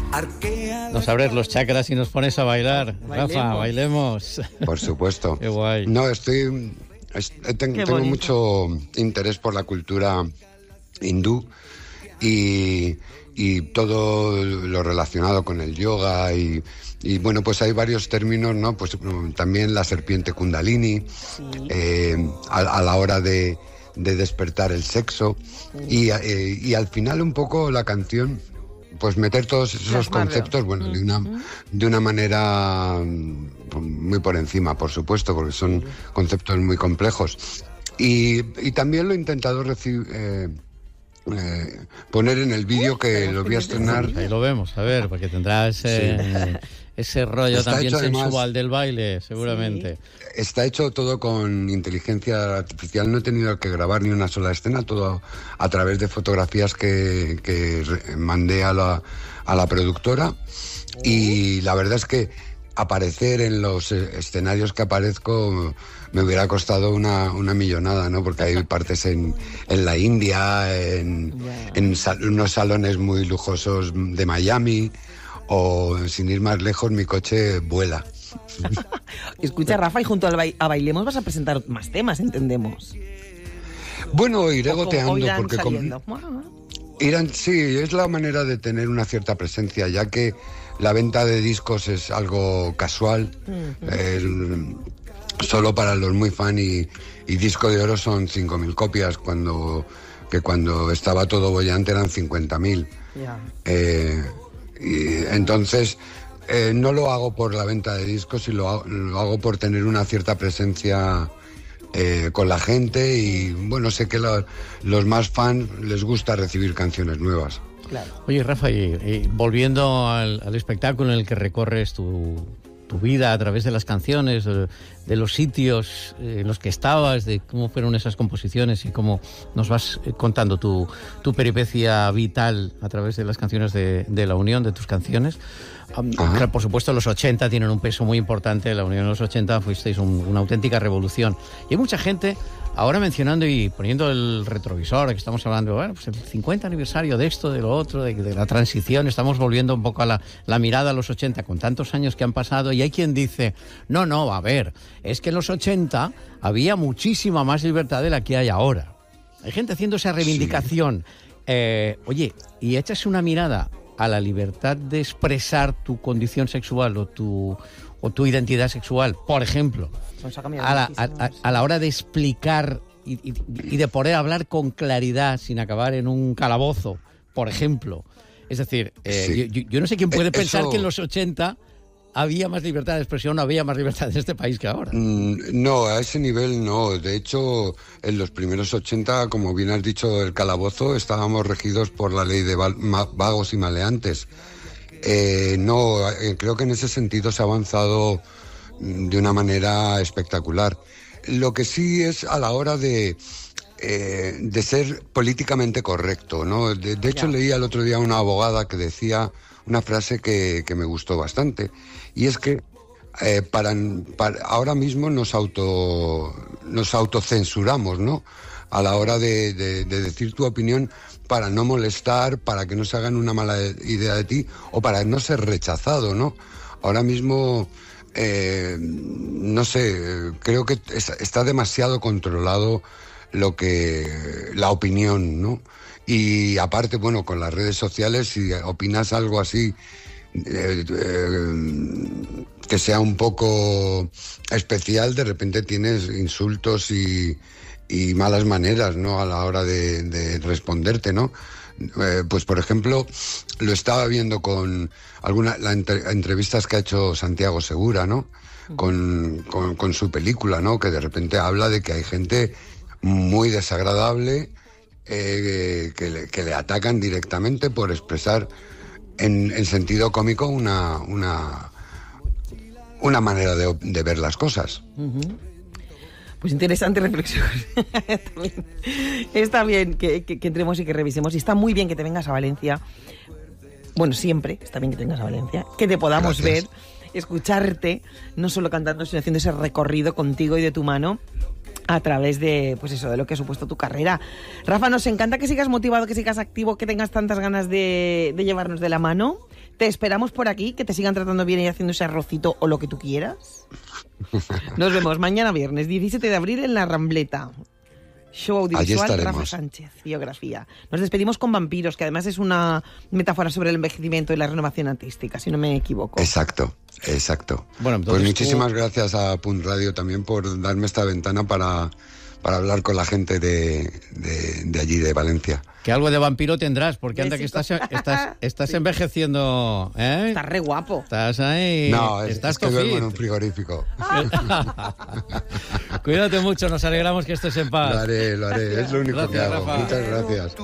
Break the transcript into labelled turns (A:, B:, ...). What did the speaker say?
A: Nos abres los chakras y nos pones a bailar.
B: Bailemos.
A: Rafa, bailemos.
C: Por supuesto.
A: Qué guay.
C: No, tengo mucho interés por la cultura hindú y todo lo relacionado con el yoga y bueno, pues hay varios términos, ¿no? Pues también la serpiente kundalini,
B: Sí.
C: A la hora de despertar el sexo, y al final un poco la canción, pues meter todos esos
B: Plasmarlo.
C: conceptos, bueno, de una manera muy por encima, por supuesto, porque son conceptos muy complejos. Y también lo he intentado poner en el vídeo que lo voy a estrenar.
A: Ahí lo vemos, a ver, porque tendrá ese rollo
C: Está
A: también
C: hecho,
A: sensual
C: además,
A: del baile, seguramente.
C: Está hecho todo con inteligencia artificial, no he tenido que grabar ni una sola escena, todo a través de fotografías que mandé a la productora, y la verdad es que aparecer en los escenarios que aparezco me hubiera costado una millonada, ¿no? Porque hay partes en la India, en unos salones muy lujosos de Miami, o sin ir más lejos, mi coche vuela.
B: Escucha, Rafa, y junto a Bailemos vas a presentar más temas, entendemos.
C: Bueno, iré
B: O
C: goteando
B: irán
C: porque
B: saliendo.
C: sí, es la manera de tener una cierta presencia, ya que la venta de discos es algo casual, solo para los muy fan, y Disco de Oro son 5.000 copias, cuando estaba todo bollante eran 50.000.
B: Ya.
C: Y entonces no lo hago por la venta de discos, y lo hago por tener una cierta presencia con la gente, y bueno, sé que los más fans les gusta recibir canciones nuevas.
B: Claro.
A: Oye, Rafa, y volviendo al espectáculo en el que recorres tu vida a través de las canciones, de los sitios en los que estabas, de cómo fueron esas composiciones y cómo nos vas contando tu peripecia vital a través de las canciones de la unión, de tus canciones. Claro, por supuesto, los 80 tienen un peso muy importante. La unión de los 80 fuisteis una auténtica revolución. Y hay mucha gente ahora mencionando y poniendo el retrovisor, que estamos hablando, bueno, pues el 50 aniversario de esto, de lo otro, de la transición, estamos volviendo un poco a la mirada a los 80, con tantos años que han pasado, y hay quien dice, no, a ver, es que en los 80 había muchísima más libertad de la que hay ahora. Hay gente haciendo esa reivindicación. Oye, y echas una mirada a la libertad de expresar tu condición sexual o tu identidad sexual, por ejemplo, a la hora de explicar y de poder hablar con claridad sin acabar en un calabozo, por ejemplo. Es decir, yo no sé quién puede pensar que en los 80 había más libertad de expresión, no había más libertad en este país que ahora.
C: No, a ese nivel no. De hecho, en los primeros 80, como bien has dicho, el calabozo, estábamos regidos por la ley de vagos y maleantes. Creo que en ese sentido se ha avanzado de una manera espectacular. Lo que sí es a la hora de ser políticamente correcto, ¿no? De hecho, leí el otro día a una abogada que decía una frase que me gustó bastante, y es que ahora mismo nos autocensuramos, ¿no? A la hora de decir tu opinión, para no molestar, para que no se hagan una mala idea de ti, o para no ser rechazado, ¿no? Ahora mismo, no sé, creo que está demasiado controlado la opinión, ¿no? Y aparte, bueno, con las redes sociales, si opinas algo así que sea un poco especial, de repente tienes insultos y malas maneras, ¿no? A la hora de responderte, ¿no? Pues, por ejemplo, lo estaba viendo con entrevistas que ha hecho Santiago Segura, ¿no? Con su película, ¿no? Que de repente habla de que hay gente muy desagradable que le atacan directamente por expresar en sentido cómico una manera de ver las cosas.
B: Pues interesante reflexión. Está bien que entremos y que revisemos. Y está muy bien que te vengas a Valencia. Bueno, siempre está bien que te vengas a Valencia. Que te podamos ver, escucharte, no solo cantando, sino haciendo ese recorrido contigo y de tu mano a través de, pues eso, de lo que ha supuesto tu carrera. Rafa, nos encanta que sigas motivado, que sigas activo, que tengas tantas ganas de llevarnos de la mano. Te esperamos por aquí, que te sigan tratando bien y haciendo ese arrocito o lo que tú quieras. Nos vemos mañana viernes, 17 de abril en La Rambleta. Show audiovisual Rafa Sánchez, biografía. Nos despedimos con Vampiros, que además es una metáfora sobre el envejecimiento y la renovación artística, si no me equivoco.
C: Exacto.
A: Bueno,
C: pues muchísimas gracias a Punt Radio también por darme esta ventana para hablar con la gente de allí, de Valencia.
A: Que algo de vampiro tendrás, porque anda que estás
B: Sí.
A: envejeciendo, ¿eh?
B: Estás re guapo.
A: Estás ahí.
C: No,
A: estás
C: es que duermo en un frigorífico.
A: Cuídate mucho, nos alegramos que estés en paz.
C: Lo haré, es lo único
A: Gracias,
C: que hago.
A: Rafa.
C: Muchas gracias.